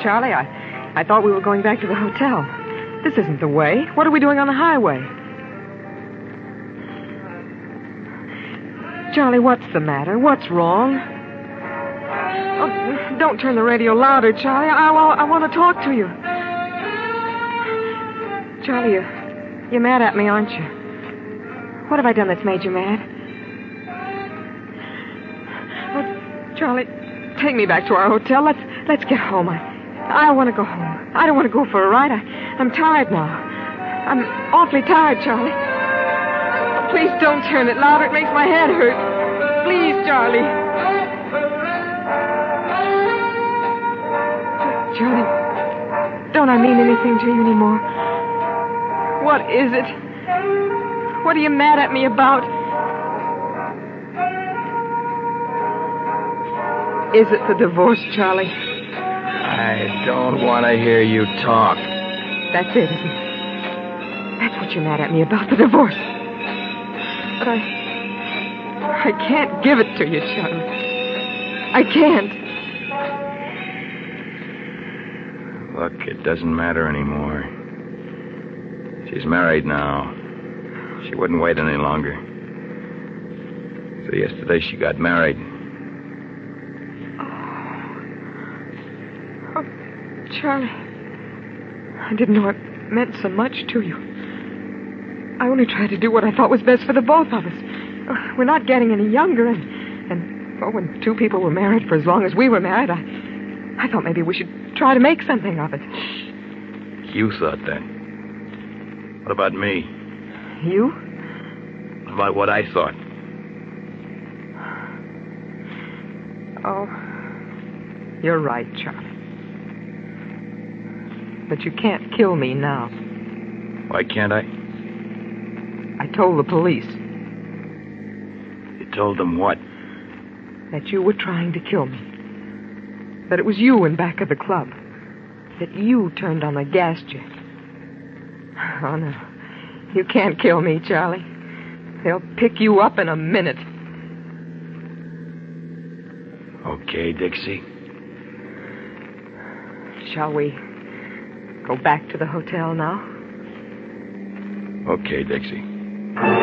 Charlie. I thought we were going back to the hotel. This isn't the way. What are we doing on the highway? Charlie, what's the matter? What's wrong? Oh, don't turn the radio louder, Charlie. I want to talk to you. Charlie, you're mad at me, aren't you? What have I done that's made you mad? Oh, Charlie, take me back to our hotel. Let's get home. I want to go home. I don't want to go for a ride. I'm tired now. I'm awfully tired, Charlie. Please don't turn it louder. It makes my head hurt. Please, Charlie. Charlie, don't I mean anything to you anymore? What is it? What are you mad at me about? Is it the divorce, Charlie? I don't want to hear you talk. That's it, isn't it? That's what you're mad at me about, the divorce. But I can't give it to you, Charlie. I can't. Look, it doesn't matter anymore. She's married now. She wouldn't wait any longer. So yesterday she got married. Oh, Charlie. I didn't know it meant so much to you. I only tried to do what I thought was best for the both of us. We're not getting any younger, and when two people were married for as long as we were married, I thought maybe we should try to make something of it. You thought that. What about me? You? What about what I thought? Oh, you're right, Charlie. But you can't kill me now. Why can't I? I told the police. You told them what? That you were trying to kill me. That it was you in back of the club. That you turned on the gas jet. Oh, no. You can't kill me, Charlie. They'll pick you up in a minute. Okay, Dixie. Shall we go back to the hotel now? Okay, Dixie.